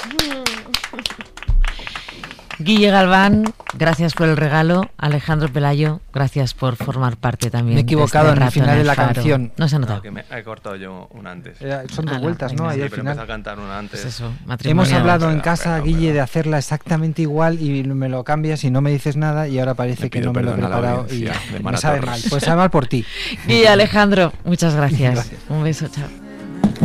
Guille Galván, gracias por el regalo. Alejandro Pelayo, gracias por formar parte también. Me he equivocado de este en el final de la canción. No se nota. No, que me he cortado yo una antes. Son dos vueltas, ¿no? Sí, Ahí al pero final. empecé a cantar una antes. Pues eso, Hemos hablado en casa, Perdón. Guille, de hacerla exactamente igual y me lo cambias y no me dices nada y ahora parece que no me lo he preparado y me sabe mal. Pues sabe mal por ti. Guille, Alejandro, muchas gracias. Gracias. Un beso, chao.